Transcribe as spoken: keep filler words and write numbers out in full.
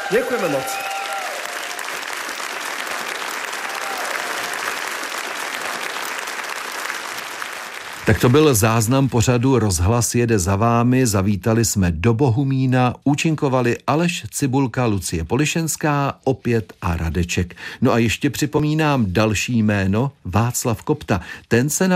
Děkujeme moc. Tak to byl záznam pořadu Rozhlas jede za vámi. Zavítali jsme do Bohumína, účinkovali Aleš Cibulka, Lucie Polišenská, opět a Radeček. No a ještě připomínám další jméno, Václav Kopta. Ten se